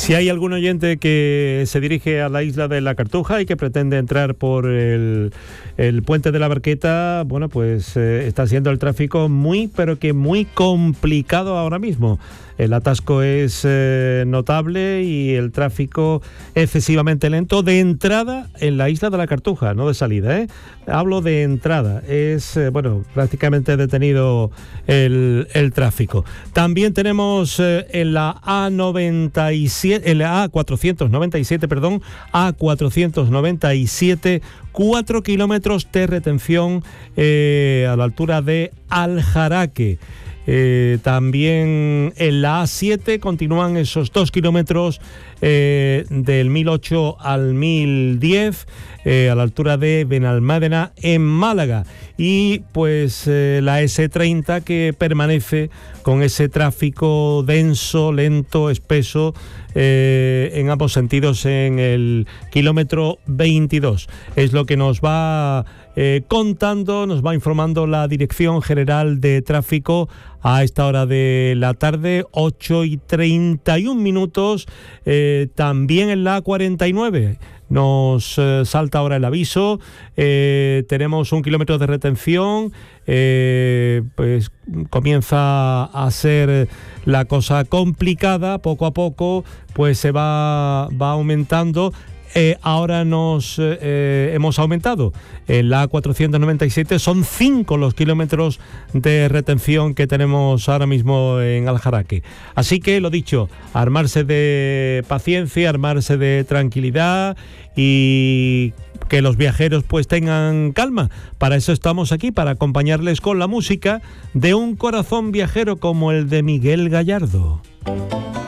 Si hay algún oyente que se dirige a la isla de la Cartuja y que pretende entrar por el puente de la Barqueta, bueno, pues está siendo el tráfico muy complicado ahora mismo. El atasco es notable y el tráfico excesivamente lento de entrada en la isla de la Cartuja, no de salida, ¿eh? Hablo de entrada. Es, prácticamente detenido el tráfico. También tenemos en la A497, 4 kilómetros de retención a la altura de Aljaraque. También en la A7 continúan esos 2 kilómetros del 1008 al 1010 a la altura de Benalmádena en Málaga, y pues la S30 que permanece con ese tráfico denso, lento, espeso en ambos sentidos en el kilómetro 22. Es lo que nos va contando, nos va informando la Dirección General de Tráfico a esta hora de la tarde, 8:31. También en la A49 nos salta ahora el aviso. Tenemos 1 kilómetro de retención. Pues comienza a ser la cosa complicada. Poco a poco pues se va aumentando. Ahora hemos aumentado. En la A497 son 5 los kilómetros de retención que tenemos ahora mismo en Aljaraque. Así que, lo dicho, armarse de paciencia, armarse de tranquilidad y que los viajeros pues tengan calma. Para eso estamos aquí, para acompañarles con la música de un corazón viajero como el de Miguel Gallardo.